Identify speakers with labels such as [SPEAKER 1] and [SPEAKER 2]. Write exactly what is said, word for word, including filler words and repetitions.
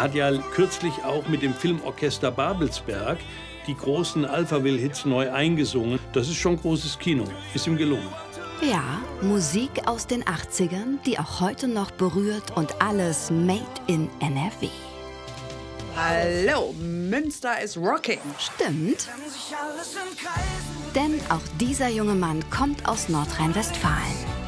[SPEAKER 1] hat ja kürzlich auch mit dem Filmorchester Babelsberg die großen Alphaville-Hits neu eingesungen. Das ist schon großes Kino. Ist ihm gelungen.
[SPEAKER 2] Ja, Musik aus den achtzigern, die auch heute noch berührt und alles made in N R W.
[SPEAKER 3] Hallo, Münster ist rocking.
[SPEAKER 2] Stimmt. Denn auch dieser junge Mann kommt aus Nordrhein-Westfalen.